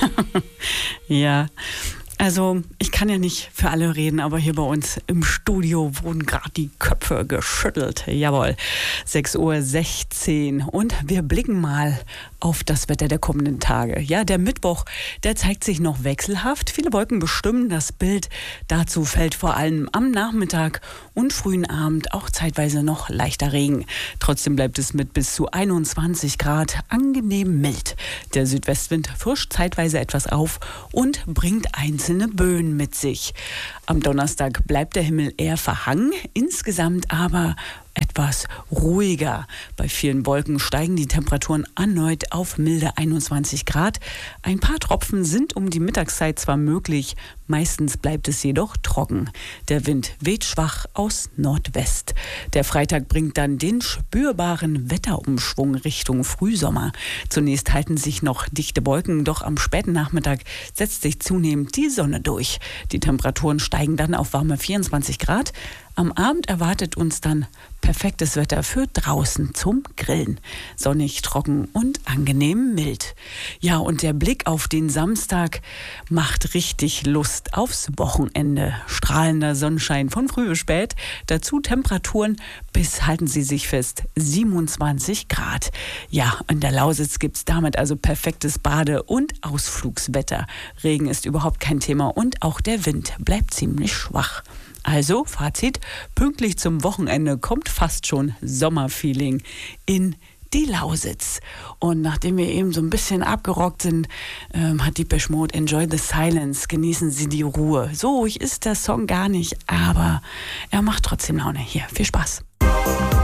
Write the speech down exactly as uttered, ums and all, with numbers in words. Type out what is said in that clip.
Ja, also ich kann ja nicht für alle reden, aber hier bei uns im Studio wurden gerade die Köpfe geschüttelt. Jawohl, sechs Uhr sechzehn und wir blicken mal auf das Wetter der kommenden Tage. Ja, der Mittwoch, der zeigt sich noch wechselhaft. Viele Wolken bestimmen das Bild. Dazu fällt vor allem am Nachmittag und frühen Abend auch zeitweise noch leichter Regen. Trotzdem bleibt es mit bis zu einundzwanzig Grad angenehm mild. Der Südwestwind frischt zeitweise etwas auf und bringt einzelne Böen mit sich. Am Donnerstag bleibt der Himmel eher verhangen, insgesamt aber etwas ruhiger. Bei vielen Wolken steigen die Temperaturen erneut auf milde einundzwanzig Grad. Ein paar Tropfen sind um die Mittagszeit zwar möglich, meistens bleibt es jedoch trocken. Der Wind weht schwach aus Nordwest. Der Freitag bringt dann den spürbaren Wetterumschwung Richtung Frühsommer. Zunächst halten sich noch dichte Wolken, doch am späten Nachmittag setzt sich zunehmend die Sonne durch. Die Temperaturen steigen dann auf warme vierundzwanzig Grad. Am Abend erwartet uns dann perfektes Wetter für draußen zum Grillen. Sonnig, trocken und angenehm mild. Ja, und der Blick auf den Samstag macht richtig Lust aufs Wochenende. Strahlender Sonnenschein von früh bis spät. Dazu Temperaturen bis, halten Sie sich fest, siebenundzwanzig Grad. Ja, in der Lausitz gibt's damit also perfektes Bade- und Ausflugswetter. Regen ist überhaupt kein Thema und auch der Wind bleibt ziemlich schwach. Also, Fazit, pünktlich zum Wochenende kommt fast schon Sommerfeeling in die Lausitz. Und nachdem wir eben so ein bisschen abgerockt sind, ähm, hat Depeche Mode Enjoy the Silence, genießen Sie die Ruhe. So ruhig ist der Song gar nicht, aber er macht trotzdem Laune. Hier, viel Spaß.